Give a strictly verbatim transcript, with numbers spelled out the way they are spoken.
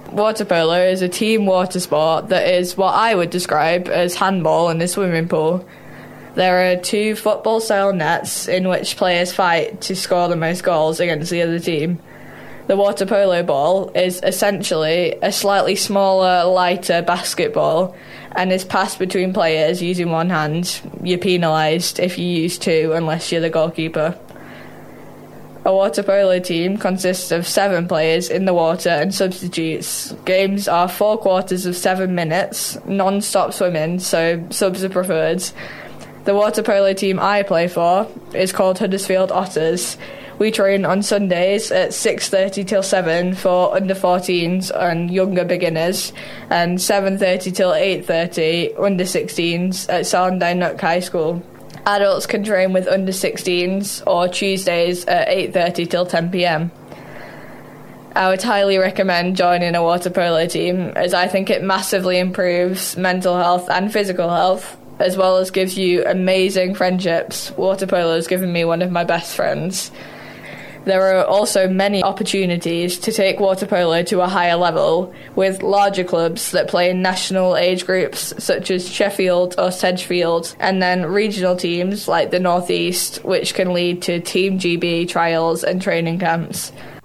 Water polo is a team water sport that is what I would describe as handball in a swimming pool. There are two football-style nets in which players fight to score the most goals against the other team. The water polo ball is essentially a slightly smaller, lighter basketball and is passed between players using one hand. You're penalised if you use two unless you're the goalkeeper. A water polo team consists of seven players in the water and substitutes. Games are four quarters of seven minutes, non-stop swimming, so subs are preferred. The water polo team I play for is called Huddersfield Otters. We train on Sundays at six thirty till seven for under fourteens and younger beginners, and seven thirty till eight thirty under sixteens at Sallandine Nook High School. Adults can train with under sixteens or Tuesdays at eight thirty till ten p.m. I would highly recommend joining a water polo team, as I think it massively improves mental health and physical health, as well as gives you amazing friendships. Water polo has given me one of my best friends. There are also many opportunities to take water polo to a higher level, with larger clubs that play in national age groups such as Sheffield or Sedgefield, and then regional teams like the North East, which can lead to Team G B trials and training camps.